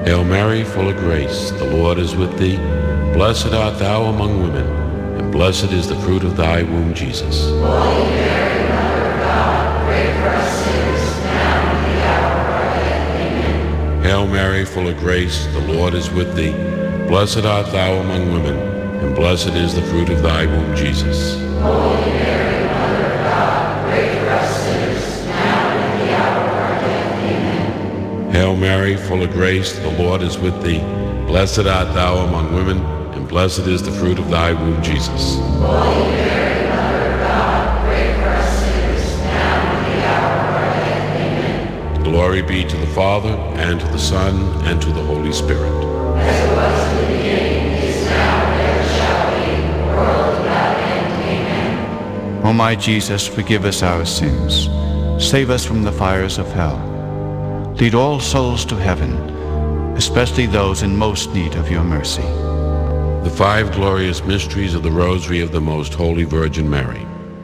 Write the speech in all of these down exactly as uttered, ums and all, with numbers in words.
Hail Mary, full of grace, the Lord is with thee. Blessed art thou among women, and blessed is the fruit of thy womb, Jesus. Holy Mary, Mother of God, pray for us sinners, now and at the hour of our death. Amen. Hail Mary, full of grace, the Lord is with thee. Blessed art thou among women, and blessed is the fruit of thy womb, Jesus. Holy Mary, Mother of God, pray for us sinners, now and at the hour of our death. Amen. Hail Mary, full of grace, the Lord is with thee. Blessed art thou among women, and blessed is the fruit of thy womb, Jesus. Holy Mary, Mother of God, pray for us sinners, now and at the hour of our death. Amen. Glory be to the Father, and to the Son, and to the Holy Spirit. As it was in the beginning, is now, and ever shall be, world without end. Amen. O my Jesus, forgive us our sins. Save us from the fires of hell. Lead all souls to heaven, especially those in most need of your mercy. The five glorious mysteries of the Rosary of the Most Holy Virgin Mary.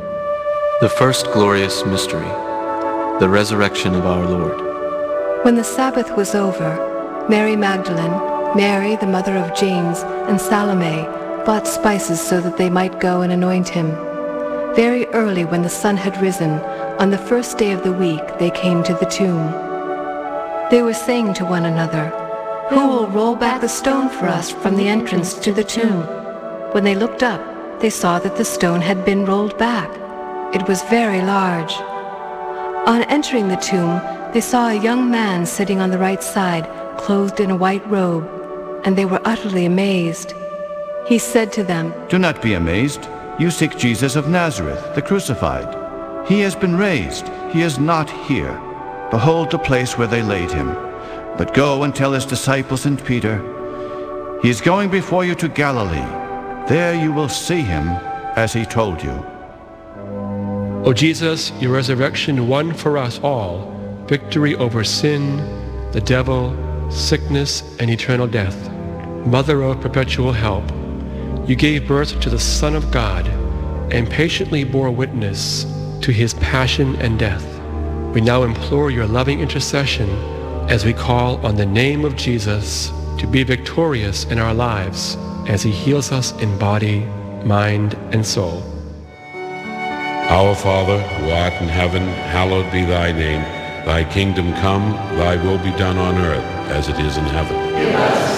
The first glorious mystery, the resurrection of our Lord. When the Sabbath was over, Mary Magdalene, Mary the mother of James, and Salome bought spices so that they might go and anoint him. Very early when the sun had risen, on the first day of the week, they came to the tomb. They were saying to one another, "Who will roll back the stone for us from the entrance to the tomb?" When they looked up, they saw that the stone had been rolled back. It was very large. On entering the tomb, they saw a young man sitting on the right side, clothed in a white robe, and they were utterly amazed. He said to them, Do not be amazed. You seek Jesus of Nazareth, the crucified. He has been raised. He is not here. Behold the place where they laid him. But go and tell his disciples and Peter, he is going before you to Galilee. There you will see him as he told you. O Jesus, your resurrection won for us all victory over sin, the devil, sickness, and eternal death. Mother of perpetual help, you gave birth to the Son of God and patiently bore witness to his passion and death. We now implore your loving intercession as we call on the name of Jesus to be victorious in our lives as he heals us in body, mind, and soul. Our Father, who art in heaven, hallowed be thy name. Thy kingdom come, thy will be done on earth as it is in heaven. Give us